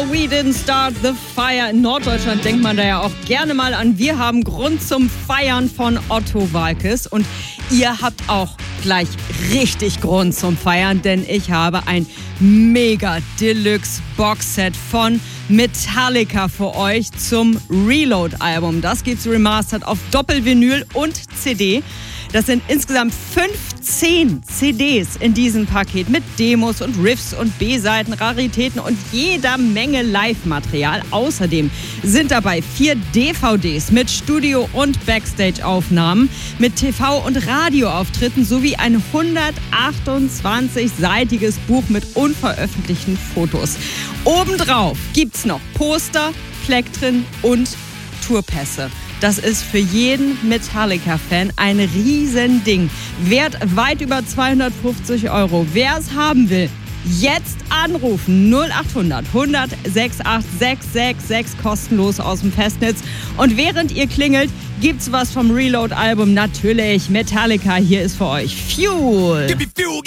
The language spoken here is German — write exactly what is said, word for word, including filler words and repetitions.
We Didn't Start the Fire. In Norddeutschland denkt man da ja auch gerne mal an. Wir haben Grund zum Feiern von Otto Waalkes. Und ihr habt auch gleich richtig Grund zum Feiern, denn ich habe ein mega Deluxe Boxset von Metallica für euch zum Reload-Album. Das gibt's remastered auf Doppelvinyl und C D. Das sind insgesamt fünfzehn C Ds in diesem Paket mit Demos und Riffs und B-Seiten, Raritäten und jeder Menge Live-Material. Außerdem sind dabei vier D V Ds mit Studio- und Backstage-Aufnahmen, mit T V- und Radioauftritten sowie ein hundertachtundzwanzig-seitiges Buch mit unveröffentlichten Fotos. Obendrauf gibt's noch Poster, Plektren und Tourpässe. Das ist für jeden Metallica-Fan ein Riesending. Wert weit über zweihundertfünfzig Euro. Wer es haben will, jetzt anrufen. null achthundert hundert achtundsiebzig sechshundertsechsundsechzig kostenlos aus dem Festnetz. Und während ihr klingelt, gibt's was vom Reload-Album. Natürlich Metallica. Hier ist für euch Fuel.